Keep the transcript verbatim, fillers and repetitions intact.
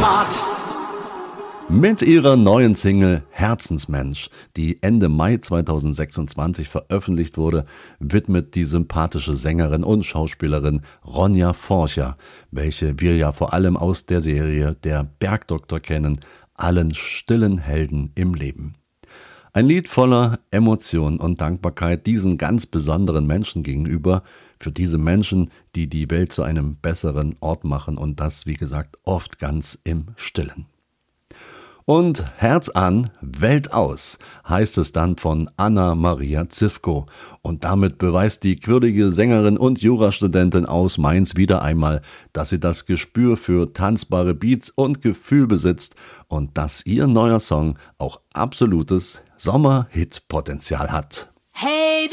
Heimat. Mit ihrer neuen Single Herzensmensch, die Ende Mai zweitausendsechsundzwanzig veröffentlicht wurde, widmet die sympathische Sängerin und Schauspielerin Ronja Forcher, welche wir ja vor allem aus der Serie Der Bergdoktor kennen, allen stillen Helden im Leben. Ein Lied voller Emotion und Dankbarkeit diesen ganz besonderen Menschen gegenüber, für diese Menschen, die die Welt zu einem besseren Ort machen und das, wie gesagt, oft ganz im Stillen. Und Herz an, Welt aus, heißt es dann von Anna-Maria Zivko. Und damit beweist die quirlige Sängerin und Jurastudentin aus Mainz wieder einmal, dass sie das Gespür für tanzbare Beats und Gefühl besitzt und dass ihr neuer Song auch absolutes Sommerhit-Potenzial hat. Hey,